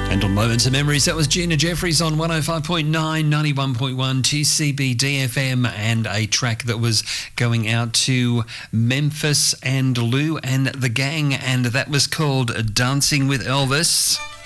And on Moments of Memories, that was Gina Jeffries on 105.9, 91.1 2CB DFM, and a track that was going out to Memphis and Lou and the gang, and that was called Dancing with Elvis.